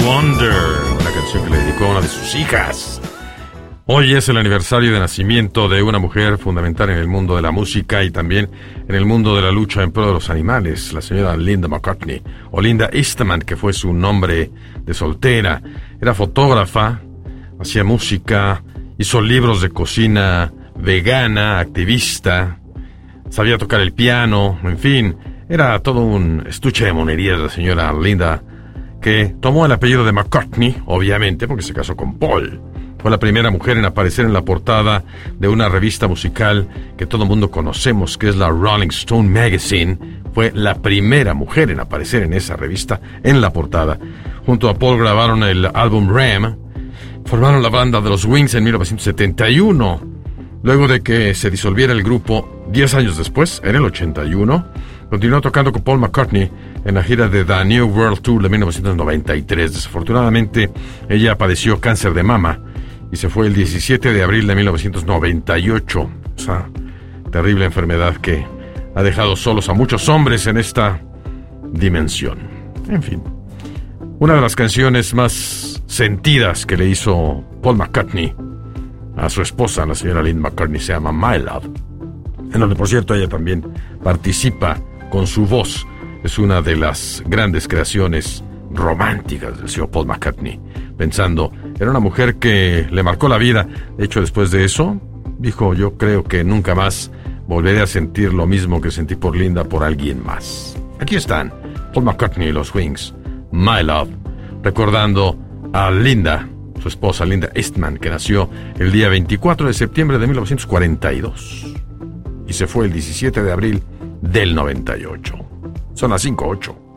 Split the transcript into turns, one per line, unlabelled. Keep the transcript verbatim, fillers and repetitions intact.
Wonder, una canción que le dedicó a una de sus hijas. Hoy es el aniversario de nacimiento de una mujer fundamental en el mundo de la música y también en el mundo de la lucha en pro de los animales, la señora Linda McCartney, o Linda Eastman, que fue su nombre de soltera. Era fotógrafa, hacía música, hizo libros de cocina vegana, activista, sabía tocar el piano, en fin, era todo un estuche de monerías la señora Linda, que tomó el apellido de McCartney, obviamente, porque se casó con Paul. Fue la primera mujer en aparecer en la portada de una revista musical que todo el mundo conocemos, que es la Rolling Stone Magazine. Fue la primera mujer en aparecer en esa revista, en la portada. Junto a Paul grabaron el álbum Ram. Formaron la banda de los Wings en mil novecientos setenta y uno. Luego de que se disolviera el grupo, diez años después, en el ochenta y uno, continuó tocando con Paul McCartney en la gira de The New World Tour de mil novecientos noventa y tres. Desafortunadamente, ella padeció cáncer de mama y se fue el diecisiete de abril de mil novecientos noventa y ocho. Esa terrible enfermedad que ha dejado solos a muchos hombres en esta dimensión. En fin, una de las canciones más sentidas que le hizo Paul McCartney a su esposa, la señora Linda McCartney, se llama My Love, en donde, por cierto, ella también participa con su voz. Es una de las grandes creaciones románticas del señor Paul McCartney, pensando en una mujer que le marcó la vida. De hecho, después de eso, dijo: yo creo que nunca más volveré a sentir lo mismo que sentí por Linda por alguien más. Aquí están Paul McCartney y los Wings, My Love, recordando a Linda, su esposa Linda Eastman, que nació el día veinticuatro de septiembre de mil novecientos cuarenta y dos y se fue el diecisiete de abril del noventa y ocho. Son las cinco ocho.